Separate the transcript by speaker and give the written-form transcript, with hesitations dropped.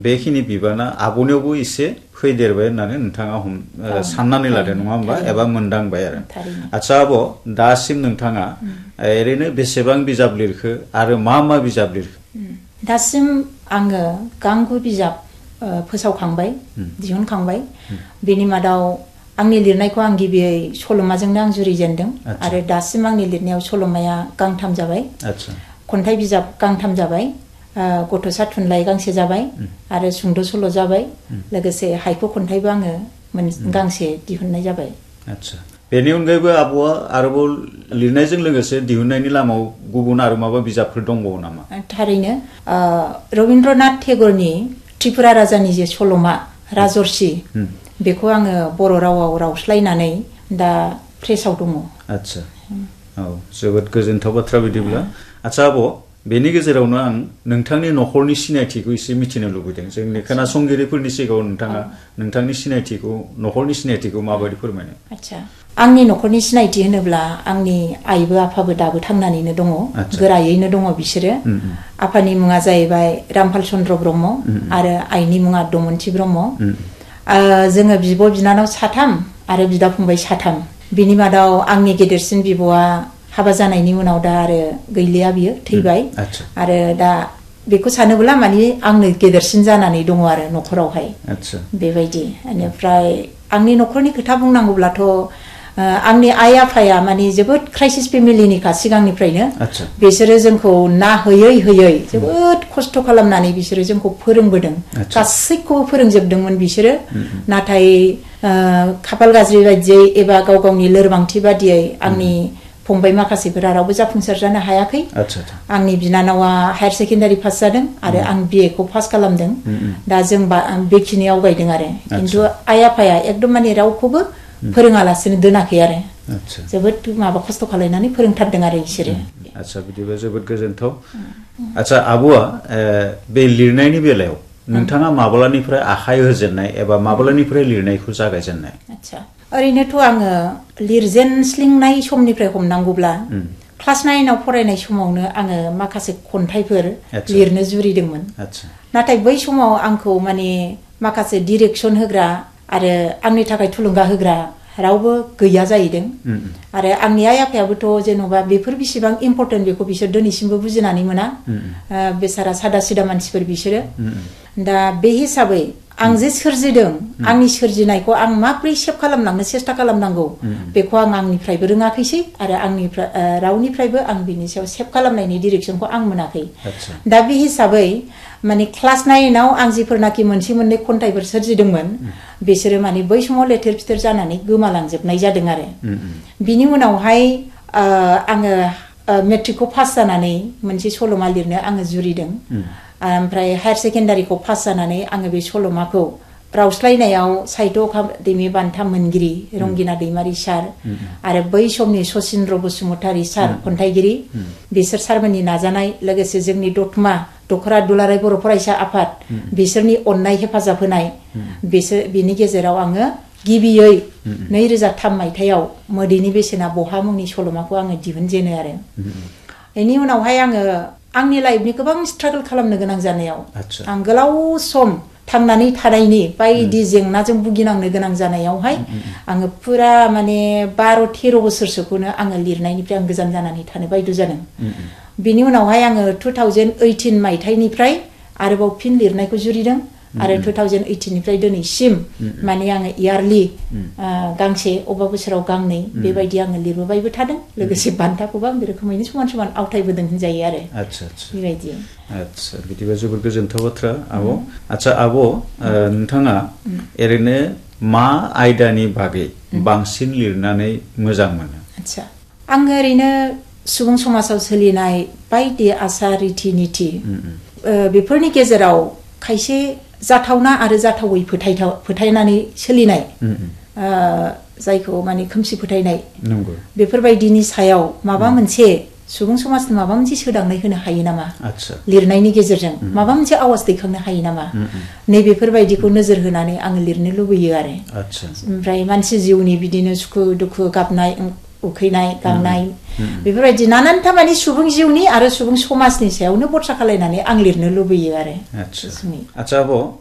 Speaker 1: बेखिनि बिबाना आब'नियावबो एसे फैदेरबाय होननानै नोंथाङा साननानै लादों नङा होमबा एबा मोनदांबाय आरो आच्छा आब' दासिम नोंथाङा ओरैनो बेसेबां बिजाब लिरखो आरो मा मा बिजाब लिरखो
Speaker 2: दासिम आङो गांगु बिजाब फोसावखांबाय दिहुनखांबाय बेनि मादाव आंनि लिरनायखौ आं गिबियै सल'माजोंनो आं जुरिजेनदों आरो दासिम आंनि लिरनायाव सल'माया गांथाम जाबाय खन्थाइ बिजाब गांथाम जाबाय गथ'सा थुनलाइ गांसे जाबाय आरो सुंद' सल' जाबाय लोगोसे हाइकु खन्थाइबो आङो गांसे दिहुननाय जाबाय
Speaker 1: आच्छा बेनि अनगायैबो आब'आ आरोबाव लिरनायजों लोगोसे दिहुननायनि लामायाव गुबुन आरो माबा बिजाबफोर दंबावो नामा
Speaker 2: थारैनो रबीन्द्रनाथ टेगरनि त्रिपुरा राजानि जे सल'मा राजर्षि बेखौ आङो बर' रावाव रावस्लायनानै दा प्रेसआव दङ
Speaker 1: आच्छा औ जोबोद गोजोनथाव बाथ्रा बिदिब्ला आच्छा आब' बेनि गेजेरावनो आं नोंथांनि न'खरनि सिनायथिखौ एसे मिथिनो लुबैदों जोंनि खोनासंगिरिफोरनि सिगाङाव नोंथाङा नोंथांनि सिनायथिखौ न'खरनि सिनायथिखौ माबायदि फोरमायनो
Speaker 2: आच्छा आंनि न'खरनि सिनायथि होनोब्ला आंनि आइबो आफाबो दाबो थांनानैनो दङ गोरायैनो दङ बिसोरो आफानि मुङा जाहैबाय रामफाल चन्द्र ब्रह्म आरो आइनि मुङा दमनथि ब्रह्म जोङो बिब' बिनानाव साथाम आरो बिदा फंबाय साथाम बिनि मादाव आंनि गेदेरसिन बिब'आ हाबा जानायनि उनाव दा आरो गैलिया बियो थैबाय आरो दा बेखौ सानोब्ला माने आंनो गेदेरसिन जानानै दङ आरो न'खरावहाय बेबायदि बेनिफ्राय आंनि न'खरनि खोथा बुंनांगौब्लाथ' आंनि आइ आफाया माने जोबोद क्राइसिस फेमिलिनिखा सिगांनिफ्रायनो बिसोरो जोंखौ ना होयै होयै जोबोद खस्थ' खालामनानै बिसोरो जोंखौ फोरोंबोदों गासैखौबो फोरोंजोबदोंमोन बिसोरो नाथाय खाफाल गाज्रि बायदियै एबा गाव गावनि लोरबांथि बादियै आंनि फंबाय माखासेफोरा रावबो जाफुंसार जानो हायाखै आंनि बिनानावा हायार सेकेन्डारि पास जादों आरो आं बिए खौ पास खालामदों दा जों बेखिनियाव गायदों आरो खिन्थु आइ आफाया एकदम माने रावखौबो फोरोङालासिनो दोनाखै आरो जोबोद माबा खस्थ' खालायनानै फोरोंथारदों आरो बिसोरो
Speaker 1: आच्छा बिदिबा जोबोद गोजोनथाव आच्छा आब'आ बे लिरनायनि बेलायाव नोंथाङा माब्लानिफ्राय आखाइ होजेननाय एबा माब्लानिफ्राय लिरनायखौ जागायजेननाय
Speaker 2: आच्छा ओरैनोथ' आङो लिरजेनस्लिंनाय समनिफ्राय हमनांगौब्ला क्लास 9 आव फरायनाय समावनो आङो माखासे खन्थाइफोर लिरनो जुरिदोंमोन नाथाय बै समाव आंखौ माने माखासे डिरेक्सन होग्रा आरो आंनि थाखाय थुलुंगा होग्रा रावबो गैया जाहैदों आरो आंनि आइ आफायाबोथ' जेन'बा बेफोर बेसेबां इम्पर्टेन्ट बेखौ बिसोर दिनैसिमबो बुजिनानै मोना बेसारा सादा सिदा मानसिफोर बिसोरो दा बे हिसाबै आं जे सोरजिदों आंनि सोरजिनायखौ आं माब्रै सेभ खालामलांनो सेस्था खालामनांगौ बेखौ आं आंनिफ्रायबो रोङाखैसै आरो आंनिफ्राय रावनिफ्रायबो आं बिनि सायाव सेभ खालामनायनि डिरेक्सनखौ आं मोनाखै दा बे हिसाबै माने क्लास 9 आव आं जिफोरनाखि मोनसे मोननै खन्थाइफोर सोरजिदोंमोन बिसोरो माने बै समाव लेथेर फिथेर जानानै गोमालांजोबनाय जादों आरो बिनि उनावहाय आङो मेट्रिकखौ पास जानानै मोनसे सल'मा लिरनो आङो जुरिदों ओमफ्राय हायार सेकेन्डारिखौ पास जानानै आङो बे सल'माखौ रावस्लायनायाव साहित्य अकादेमि बान्था मोनगिरि रंगिना दैमारि सार आरो बै समनि सचिन्द्र बसुमतारी सार खन्थाइगिरि बिसोर सारमोननि नाजानाय लोगोसे जोंनि दतमा दखरा दुलाराय बर' फरायसा आफाद बिसोरनि अननाय हेफाजाब होनाय बिनि गेजेराव आङो गिबियै 2003 मायथाइयाव मोदैनि बेसेना बहा मुंनि सल'माखौ आङो दिहुनजेनो आरो बेनि उनावहाय आङो आंनि लाइफनि गोबां स्ट्रागल खालामनो गोनां जानायाव आं गोलाव सम थांनानै थानायनि बायदि जेंनाजों भुगिनांनो गोनां जानायावहाय आङो पुरा माने 12-13 बोसोरसोखौनो आङो लिरनायनिफ्राय आं गोजान जानानै थानो बायद' जादों बिनि उनावहाय आङो 2018 मायथाइनिफ्राय आरोबाव फिन लिरनायखौ जुरिदों आरो 2018 निफ्राय दिनैसिम माने आङो इयारलि गांसे अबा बोसोराव गांनै बेबायदि आङो लिरबोबायबो थादों लोगोसे बान्थाखौबो आं बे रोखोमैनो समान समान आवथायबोदों होनजायो आरो बेबायदि
Speaker 1: आच्छा बिदिबा जोबोद गोजोनथाव बाथ्रा आब' आच्छा आब' नोंथाङा ओरैनो मा आयदानि बागै बांसिन लिरनानै मोजां मोनो
Speaker 2: आच्छा आङो ओरैनो सुबुं समाजाव सोलिनाय बायदि आसार रीति नीति बेफोरनि गेजेराव खायसे जाथावना आरो जाथावै फोथायनानै सोलिनाय जायखौ माने खोमसि फोथायनाय बेफोरबायदिनि सायाव माबा मोनसे सुबुं समाजनि माबा मोनसे सोदांनाय होनो हायो नामा लिरनायनि गेजेरजों माबा मोनसे आवाज दैखांनो हायो नामा नैबेफोरबायदिखौ नोजोर होनानै आङो लिरनो लुबैयो आरो ओमफ्राय मानसि जिउनि बिदिनो सुखु दुखु गाबनाय उखैनाय गांनाय बेफोरबायदि नानानथा माने सुबुं जिउनि आरो सुबुं समाजनि सायावनो बाथ्रा खालायनानै आं लिरनो लुबैयो आरो
Speaker 1: आच्छा आब'